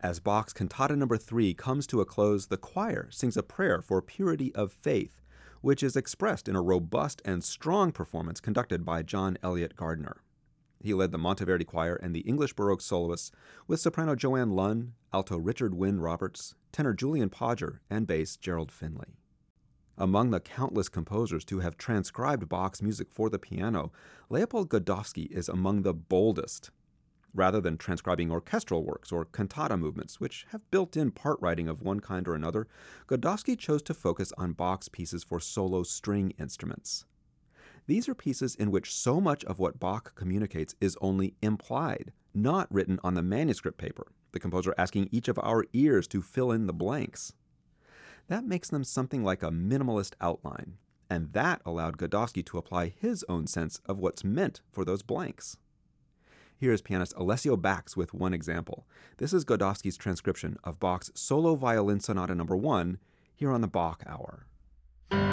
As Bach's Cantata No. 3 comes to a close, the choir sings a prayer for purity of faith, which is expressed in a robust and strong performance conducted by John Elliott Gardner. He led the Monteverdi Choir and the English Baroque soloists with soprano Joanne Lunn, alto Richard Wynne Roberts, tenor Julian Podger, and bass Gerald Finley. Among the countless composers to have transcribed Bach's music for the piano, Leopold Godowsky is among the boldest. Rather than transcribing orchestral works or cantata movements, which have built-in part writing of one kind or another, Godowsky chose to focus on Bach's pieces for solo string instruments. These are pieces in which so much of what Bach communicates is only implied, not written on the manuscript paper, the composer asking each of our ears to fill in the blanks. That makes them something like a minimalist outline, and that allowed Godowsky to apply his own sense of what's meant for those blanks. Here is pianist Alessio Bax with one example. This is Godowsky's transcription of Bach's Solo Violin Sonata No. 1 here on the Bach Hour.